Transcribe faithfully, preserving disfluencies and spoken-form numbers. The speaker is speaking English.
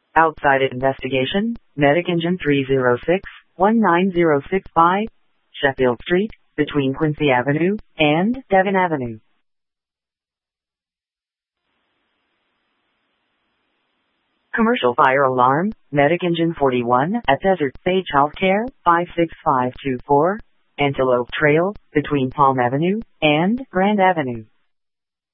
Outside investigation, Medic Engine three zero six, one nine zero six five, Sheffield Street, between Quincy Avenue and Devon Avenue. Commercial fire alarm, Medic Engine forty-one at Desert Sage Healthcare, five six five two four, Antelope Trail, between Palm Avenue and Grand Avenue.